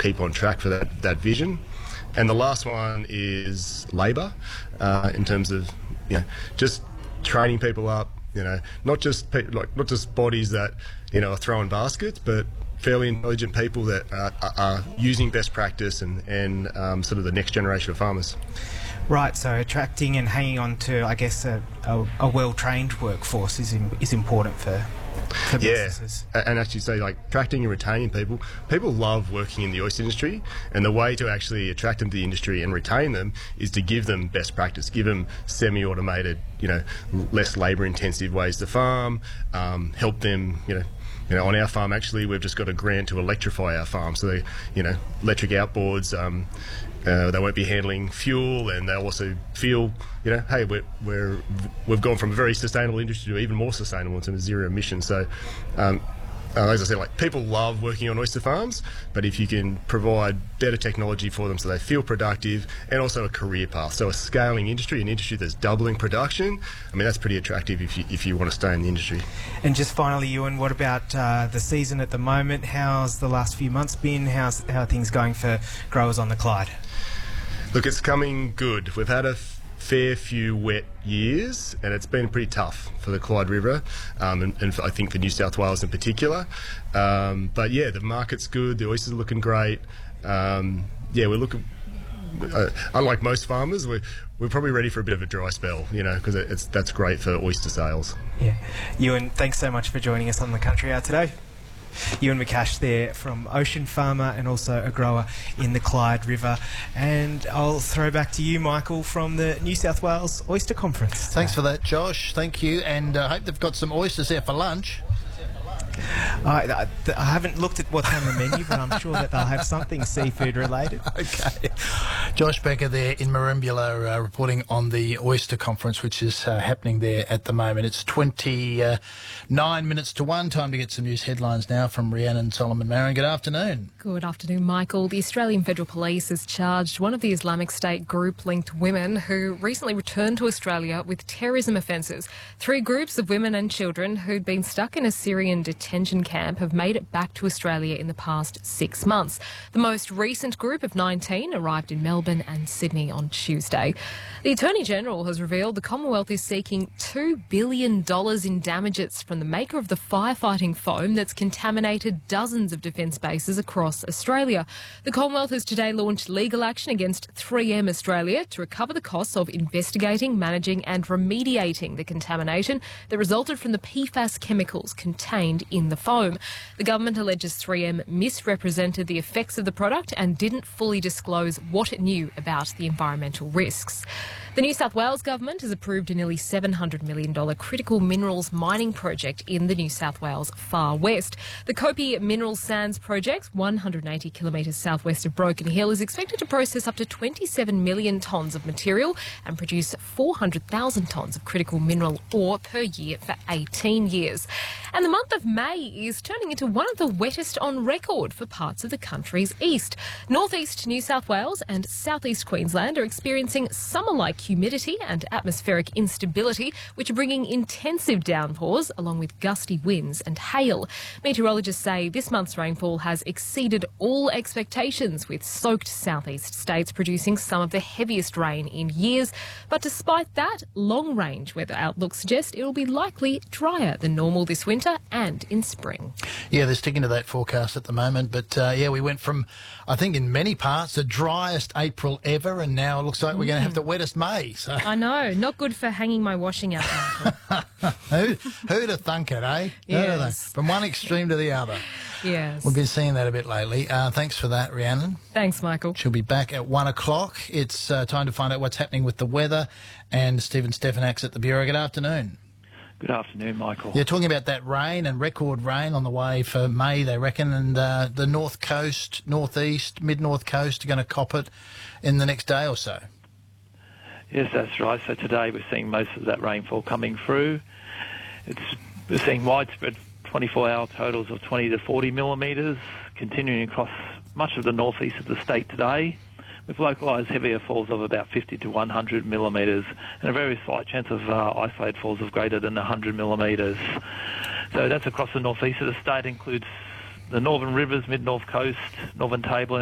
keep on track for that vision. And the last one is labour, in terms of just training people up. Not just bodies that are throwing baskets, but fairly intelligent people that are using best practice and sort of the next generation of farmers. Right, so attracting and hanging on to, I guess, a well-trained workforce is important for businesses. And actually say, attracting and retaining people. People love working in the oyster industry, and the way to actually attract them to the industry and retain them is to give them best practice, give them semi-automated, less labour-intensive ways to farm, help them, on our farm, actually, we've just got a grant to electrify our farm. So, electric outboards, they won't be handling fuel, and they'll also feel, hey, we've gone from a very sustainable industry to even more sustainable in terms of zero emissions. So, as I said, people love working on oyster farms, but if you can provide better technology for them so they feel productive, and also a career path, so a scaling industry, an industry that's doubling production, that's pretty attractive if you want to stay in the industry. And just finally, Ewan, what about the season at the moment? How's the last few months been? How are things going for growers on the Clyde? Look, it's coming good. We've had a fair few wet years, and it's been pretty tough for the Clyde River, and I think for New South Wales in particular. But yeah, the market's good. The oysters are looking great. We're looking. Unlike most farmers, we're probably ready for a bit of a dry spell, because that's great for oyster sales. Yeah, Ewan, thanks so much for joining us on the Country Hour today. Ewan McCash there from Ocean Farmer and also a grower in the Clyde River. And I'll throw back to you, Michael, from the New South Wales Oyster Conference. Thanks for that, Josh. Thank you. And I hope they've got some oysters there for lunch. I haven't looked at what's on the menu, but I'm sure that they'll have something seafood related. Okay. Josh Becker there in Merimbula reporting on the Oyster Conference, which is happening there at the moment. It's 29 minutes to 1. Time to get some news headlines now from Rhiannon Solomon-Marin. Good afternoon. Good afternoon, Michael. The Australian Federal Police has charged one of the Islamic State group-linked women who recently returned to Australia with terrorism offences. 3 groups of women and children who'd been stuck in a Syrian detention camp have made it back to Australia in the past 6 months. The most recent group of 19 arrived in Melbourne and Sydney on Tuesday. The Attorney-General has revealed the Commonwealth is seeking $2 billion in damages from the maker of the firefighting foam that's contaminated dozens of defence bases across Australia. The Commonwealth has today launched legal action against 3M Australia to recover the costs of investigating, managing and remediating the contamination that resulted from the PFAS chemicals contained in the foam. The government alleges 3M misrepresented the effects of the product and didn't fully disclose what it knew about the environmental risks. The New South Wales government has approved a nearly $700 million critical minerals mining project in the New South Wales far west. The Kopi Mineral Sands project, 180 kilometres southwest of Broken Hill, is expected to process up to 27 million tonnes of material and produce 400,000 tonnes of critical mineral ore per year for 18 years. And the month of May is turning into one of the wettest on record for parts of the country's east. Northeast New South Wales and southeast Queensland are experiencing summer-like humidity and atmospheric instability, which are bringing intensive downpours along with gusty winds and hail. Meteorologists say this month's rainfall has exceeded all expectations, with soaked southeast states producing some of the heaviest rain in years. But despite that, long-range weather outlooks suggest it will be likely drier than normal this winter and in spring. Yeah, they're sticking to that forecast at the moment. But, we went from, I think in many parts, the driest April ever, and now it looks like we're going to have the wettest May. So. I know, not good for hanging my washing out. Who'd have thunk it, eh? Yes. From one extreme to the other. Yes. We've been seeing that a bit lately. Thanks for that, Rhiannon. Thanks, Michael. She'll be back at 1 o'clock. It's time to find out what's happening with the weather. And Stephen Stefanak's at the Bureau. Good afternoon. Good afternoon, Michael. You're talking about that rain and record rain on the way for May, they reckon, and the North Coast, Northeast, Mid-North Coast are going to cop it in the next day or so. Yes, that's right. So today we're seeing most of that rainfall coming through. We're seeing widespread 24-hour totals of 20 to 40 millimetres continuing across much of the northeast of the state today, with localised heavier falls of about 50 to 100 millimetres and a very slight chance of isolated falls of greater than 100 millimetres. So that's across the northeast of the state, includes the northern rivers, mid-north coast, northern Tableland,